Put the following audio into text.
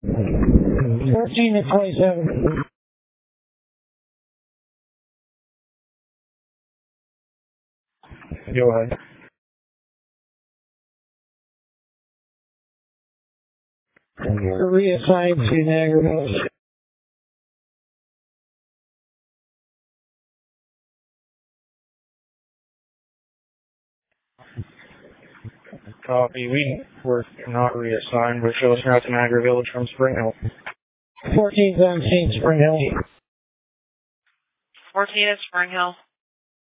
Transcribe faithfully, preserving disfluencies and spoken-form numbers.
fourteen to twenty-seven. Go ahead. Reassigned to Niagara Mills. Copy. We were not reassigned. We're showing out to Niagara Village from Spring Hill. fourteen seventeen Spring Hill. fourteen at Spring Hill.